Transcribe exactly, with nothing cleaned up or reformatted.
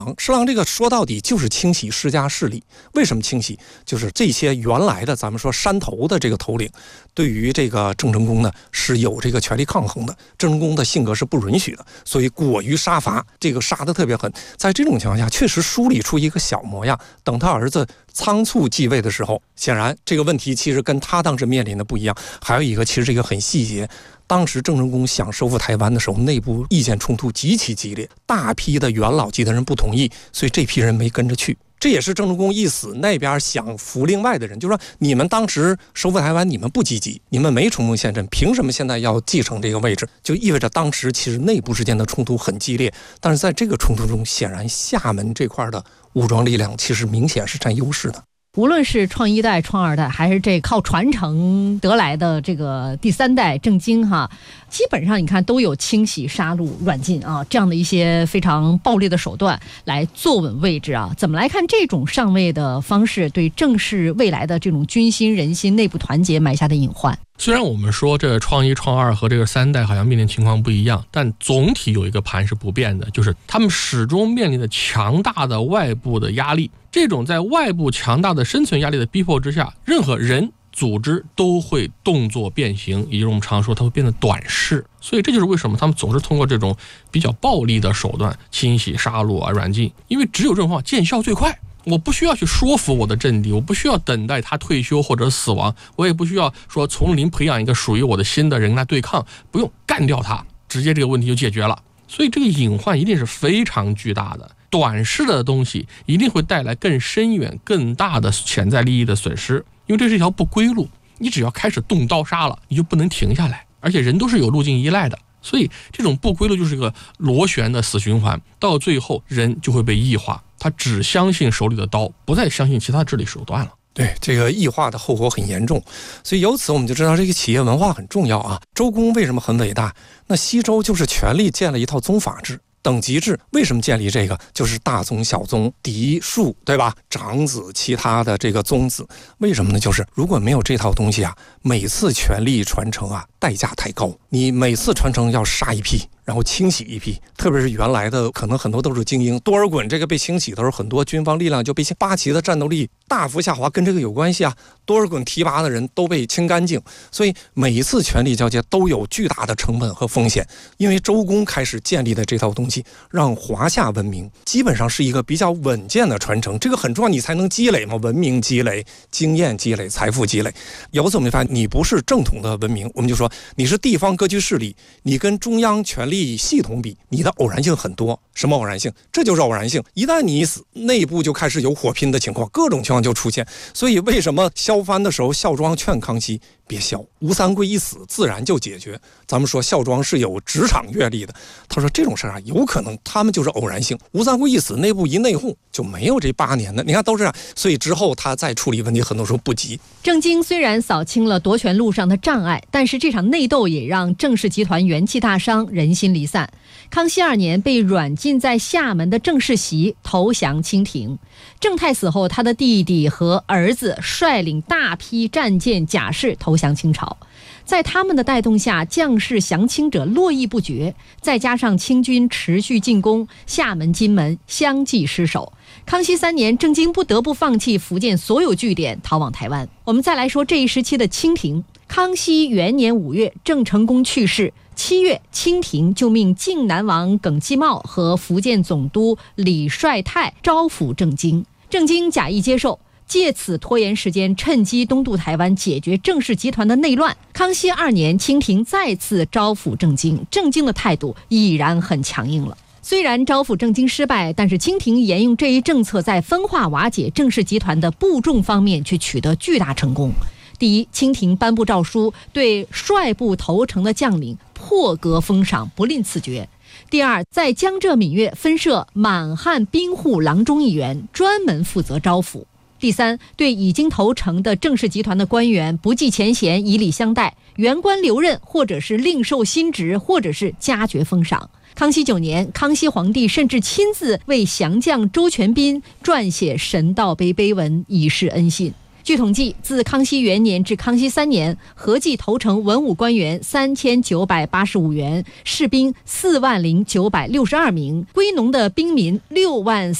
施琅这个说到底就是清洗世家势力。为什么清洗？就是这些原来的咱们说山头的这个头领，对于这个郑成功呢是有这个权力抗衡的，郑成功的性格是不允许的，所以果于杀伐，这个杀得特别狠。在这种情况下，确实梳理出一个小模样。等他儿子仓促继位的时候，显然这个问题其实跟他当时面临的不一样。还有一个，其实这个很细节。当时郑成功想收复台湾的时候，内部意见冲突极其激烈，大批的元老级的人不同意，所以这批人没跟着去。这也是郑成功一死，那边想扶另外的人，就说你们当时收复台湾，你们不积极，你们没冲锋陷阵，凭什么现在要继承这个位置？就意味着当时其实内部之间的冲突很激烈。但是在这个冲突中，显然厦门这块的武装力量其实明显是占优势的。 无论是创一代、创二代，还是这靠传承得来的这个第三代郑经哈，基本上你看都有清洗、杀戮、软禁啊这样的一些非常暴力的手段来坐稳位置啊。怎么来看这种上位的方式对郑氏未来的这种军心、人心、内部团结埋下的隐患？ 虽然我们说这创一、创二和这个三代好像面临情况不一样，但总体有一个盘是不变的，就是他们始终面临着强大的外部的压力。这种在外部强大的生存压力的逼迫之下，任何人组织都会动作变形，也就是我们常说它会变得短视。所以这就是为什么他们总是通过这种比较暴力的手段清洗、杀戮啊、软禁，因为只有这种方法见效最快。我不需要去说服我的政敌，我不需要等待他退休或者死亡，我也不需要说从零培养一个属于我的新的人来对抗，不用干掉他，直接这个问题就解决了。所以这个隐患一定是非常巨大的，短视的东西一定会带来更深远、更大的潜在利益的损失，因为这是一条不归路，你只要开始动刀杀了，你就不能停下来，而且人都是有路径依赖的。所以这种不归路就是一个螺旋的死循环，到最后人就会被异化，他只相信手里的刀，不再相信其他治理手段了。 对，这个异化的后果很严重，所以由此我们就知道这个企业文化很重要啊。周公为什么很伟大？那西周就是权力建了一套宗法制、等级制。为什么建立这个？就是大宗、小宗、嫡庶，对吧？长子、其他的这个宗子。为什么呢？就是如果没有这套东西啊，每次权力传承啊，代价太高。你每次传承要杀一批，然后清洗一批，特别是原来的可能很多都是精英。多尔衮这个被清洗的时候，很多军方力量就被清，八旗的战斗力大幅下滑，跟这个有关系啊。多尔衮提拔的人都被清干净，所以每一次权力交接都有巨大的成本和风险。因为周公开始建立的这套东西，让华夏文明基本上是一个比较稳健的传承，这个很重要，你才能积累嘛，文明积累、经验积累、财富积累。由此我们发现，你不是正统的文明，我们就说你是地方割据势力，你跟中央权力系统比，你的偶然性很多。什么偶然性？这就是偶然性。一旦你一死，内部就开始有火拼的情况，各种情况就出现。所以为什么萧藩的时候，孝庄劝康熙别萧，吴三桂一死自然就解决。咱们说孝庄是有职场阅历的，他说这种事啊，有可能他们就是偶然性。吴三桂一死，内部一内讧，就没有这八年的，你看都是这样。所以之后他再处理问题，很多时候不急。 郑经虽然扫清了夺权路上的障碍，但是这场内斗也让郑氏集团元气大伤，人心离散。康熙二年，被软禁在厦门的郑世袭投降清廷。郑泰死后，他的弟弟和儿子率领大批战舰甲士投降清朝。在他们的带动下，将士降清者络绎不绝，再加上清军持续进攻，厦门、金门相继失守。康熙三年，郑经不得不放弃福建所有据点，逃往台湾。我们再来说这一时期的清廷。康熙元年五月，郑成功去世。七月，清廷就命靖南王耿继茂和福建总督李帅泰招抚郑经，郑经假意接受，借此拖延时间，趁机东渡台湾，解决郑氏集团的内乱。康熙二年，清廷再次招抚郑经，郑经的态度已然很强硬了。虽然招抚郑经失败，但是清廷沿用这一政策，在分化瓦解郑氏集团的部众方面却取得巨大成功。第一，清廷颁布诏书，对率部投诚的将领破格封赏，不吝赐爵。第二，在江浙闽粤分设满汉兵户郎中一员，专门负责招抚。第三，对已经投诚的郑氏集团的官员不计前嫌，以礼相待，原官留任，或者是另授新职，或者是加爵封赏。康熙九年，康熙皇帝甚至亲自为降将周全斌撰写神道碑碑文，以示恩信。 据统计，自康熙元年至康熙三年，合计投诚文武官员三千九百八十五员，士兵四万零九百六十二名，归农的兵民六万